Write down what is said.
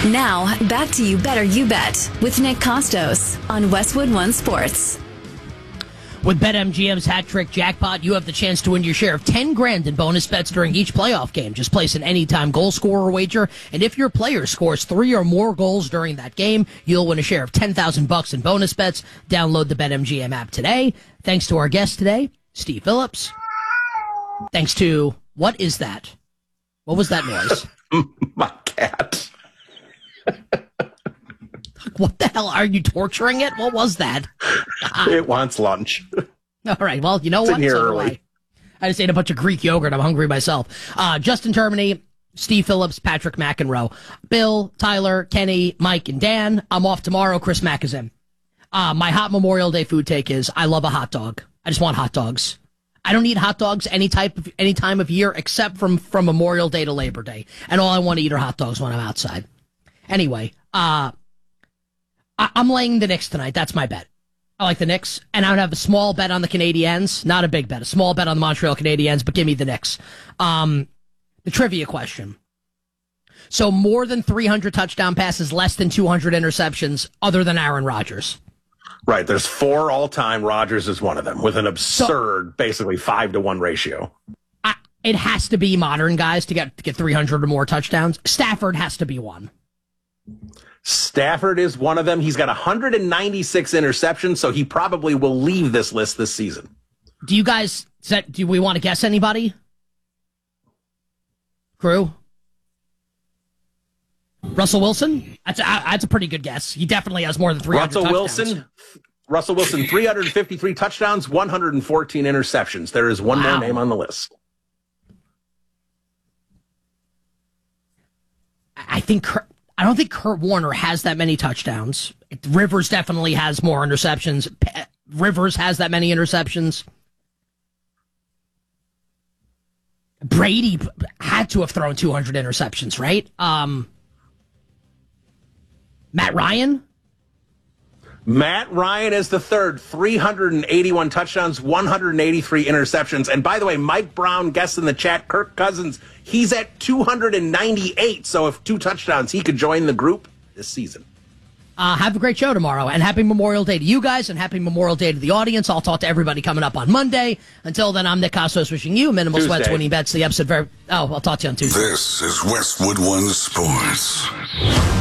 Now, back to You Better You Bet with Nick Costos on Westwood One Sports. With BetMGM's Hat Trick Jackpot, you have the chance to win your share of $10,000 in bonus bets during each playoff game. Just place an anytime goal scorer wager, and if your player scores 3 or more goals during that game, you'll win a share of $10,000 in bonus bets. Download the BetMGM app today. Thanks to our guest today, Steve Phillips. Thanks to, what is that? What was that noise? My cat. What the hell? Are you torturing it? What was that? It wants lunch. All right. Well, you know what? Here so early. I just ate a bunch of Greek yogurt. I'm hungry myself. Justin Termini, Steve Phillips, Patrick McEnroe, Bill, Tyler, Kenny, Mike, and Dan. I'm off tomorrow. Chris Mack is in. My hot Memorial Day food take is I love a hot dog. I just want hot dogs. I don't eat hot dogs any time of year except from Memorial Day to Labor Day. And all I want to eat are hot dogs when I'm outside. Anyway, I'm laying the Knicks tonight. That's my bet. I like the Knicks. And I would have a small bet on the Canadiens. Not a big bet. A small bet on the Montreal Canadiens, but give me the Knicks. The trivia question. So more than 300 touchdown passes, less than 200 interceptions, other than Aaron Rodgers. Right. There's 4 all-time. Rodgers is one of them with an absurd, basically 5-to-1 ratio. It has to be modern guys to get 300 or more touchdowns. Stafford has to be one. Stafford is one of them. He's got 196 interceptions, so he probably will leave this list this season. Do we want to guess anybody? Crew? Russell Wilson? That's a pretty good guess. He definitely has more than 300 touchdowns. Russell Wilson, 353 touchdowns, 114 interceptions. There is one more name on the list. I don't think Kurt Warner has that many touchdowns. Rivers definitely has more interceptions. Rivers has that many interceptions. Brady had to have thrown 200 interceptions, right? Matt Ryan? Matt Ryan is the third, 381 touchdowns, 183 interceptions. And by the way, Mike Brown guessed in the chat, Kirk Cousins, he's at 298. So if 2 touchdowns, he could join the group this season. Have a great show tomorrow, and happy Memorial Day to you guys, and happy Memorial Day to the audience. I'll talk to everybody coming up on Monday. Until then, I'm Nick Costos wishing you minimal sweats, winning bets. The episode I'll talk to you on Tuesday. This is Westwood One Sports.